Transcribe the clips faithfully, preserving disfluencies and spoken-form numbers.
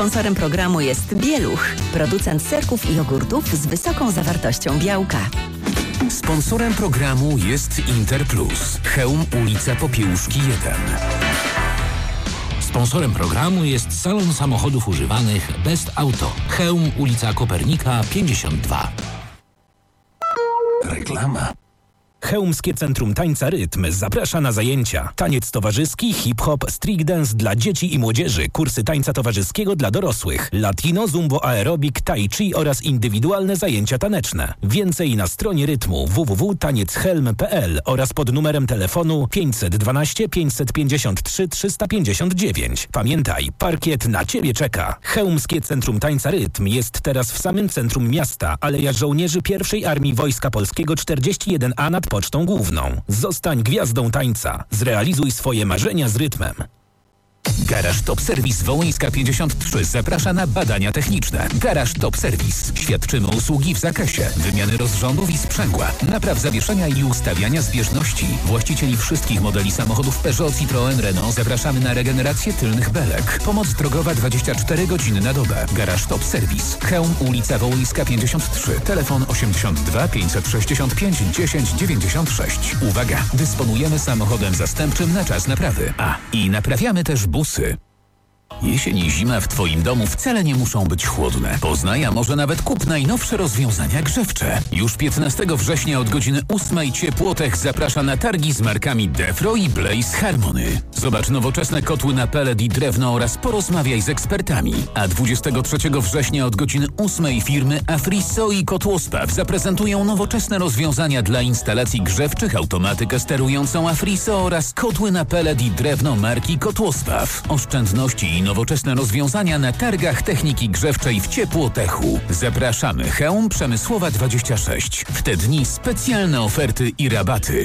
Sponsorem programu jest Bieluch, producent serków i jogurtów z wysoką zawartością białka. Sponsorem programu jest Interplus, Chełm, ulica Popiełuszki jeden. Sponsorem programu jest salon samochodów używanych Best Auto, Chełm, ulica Kopernika pięćdziesiąt dwa. Reklama. Chełmskie Centrum Tańca Rytm zaprasza na zajęcia. Taniec towarzyski, hip-hop, street dance dla dzieci i młodzieży, kursy tańca towarzyskiego dla dorosłych, latino, zumbo aerobik, tai chi oraz indywidualne zajęcia taneczne. Więcej na stronie rytmu w w w kropka taniec helm kropka p l oraz pod numerem telefonu pięćset dwanaście pięćset pięćdziesiąt trzy trzysta pięćdziesiąt dziewięć. Pamiętaj, parkiet na Ciebie czeka. Chełmskie Centrum Tańca Rytm jest teraz w samym centrum miasta, Aleja Żołnierzy pierwszej Armii Wojska Polskiego czterdzieści jeden a nad Pocztą Główną. Zostań gwiazdą tańca. Zrealizuj swoje marzenia z rytmem. Garaż Top Service Wołyńska pięćdziesiąt trzy zaprasza na badania techniczne. Garaż Top Service. Świadczymy usługi w zakresie wymiany rozrządów i sprzęgła, napraw zawieszenia i ustawiania zbieżności. Właścicieli wszystkich modeli samochodów Peugeot, Citroën, Renault zapraszamy na regenerację tylnych belek. Pomoc drogowa dwadzieścia cztery godziny na dobę. Garaż Top Service. Chełm, ulica Wołyńska pięćdziesiąt trzy. Telefon osiemdziesiąt dwa pięćset sześćdziesiąt pięć dziesięć dziewięćdziesiąt sześć. Uwaga! Dysponujemy samochodem zastępczym na czas naprawy. A, i naprawiamy też busy. Jesień i zima w Twoim domu wcale nie muszą być chłodne. Poznaj, a może nawet kup najnowsze rozwiązania grzewcze. Już piętnastego września od godziny ósmej Ciepłotech zaprasza na targi z markami Defro i Blaze Harmony. Zobacz nowoczesne kotły na pelet i drewno oraz porozmawiaj z ekspertami. A dwudziestego trzeciego września od godziny ósmej firmy Afriso i Kotłospaw zaprezentują nowoczesne rozwiązania dla instalacji grzewczych, automatykę sterującą Afriso oraz kotły na pelet i drewno marki Kotłospaw. Oszczędności i nowoczesne rozwiązania na targach techniki grzewczej w Ciepłotechu. Zapraszamy. Chełm, Przemysłowa dwadzieścia sześć. W te dni specjalne oferty i rabaty.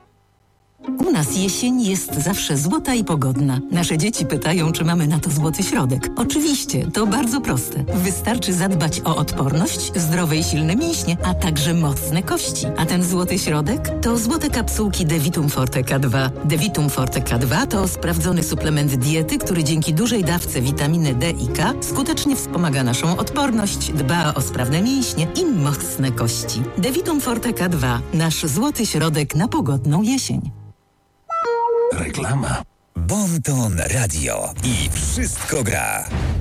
U nas jesień jest zawsze złota i pogodna. Nasze dzieci pytają, czy mamy na to złoty środek. Oczywiście, to bardzo proste. Wystarczy zadbać o odporność, zdrowe i silne mięśnie, a także mocne kości. A ten złoty środek to złote kapsułki Devitum Forte K dwa. Devitum Forte K dwa to sprawdzony suplement diety, który dzięki dużej dawce witaminy D i K skutecznie wspomaga naszą odporność, dba o sprawne mięśnie i mocne kości. Devitum Forte K dwa. Nasz złoty środek na pogodną jesień. Reklama. Bon Ton Radio i wszystko gra.